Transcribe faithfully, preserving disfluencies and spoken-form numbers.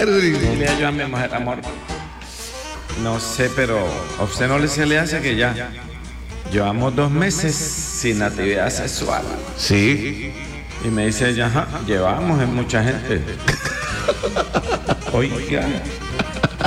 Y le yo a mi mujer, amor, no sé, pero a usted no le se le hace que ya llevamos dos meses sin actividad sexual. Sí. Y me dice ella, ajá, llevamos en mucha gente. Oiga.